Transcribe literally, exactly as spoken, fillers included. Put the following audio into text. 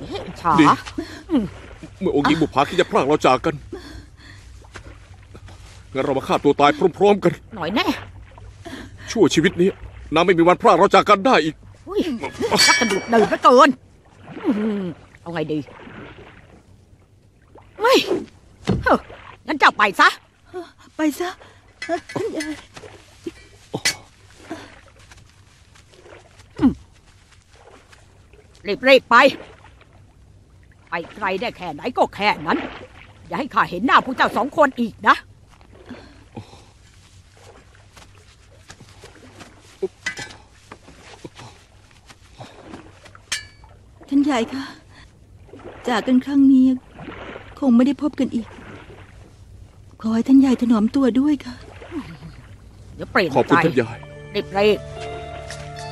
ฉาเมื่อองค์หญิงบุภาคิดจะพรากเราจากกันงั้นเรามาฆ่าตัวตายพร้อมๆกันหน่อยแน่ชั่วชีวิตนี้นางไม่มีวันพรากเราจากกันได้อีกรักกระดูกเดินไปเกินเอาไงดีไม่งั้นเจ้าไปซะไปซะท่านยายรีบๆไปไปไกลได้แค่ไหนก็แค่นั้นอย่าให้ข้าเห็นหน้าพวกเจ้าสองคนอีกนะท่านยายคะจากกันครั้งนี้คงไม่ได้พบกันอีกขอให้ท่านยายถนอมตัวด้วยค่ะเดี๋ยวเปลี่ยนใจขอบคุณท่านยายรีบ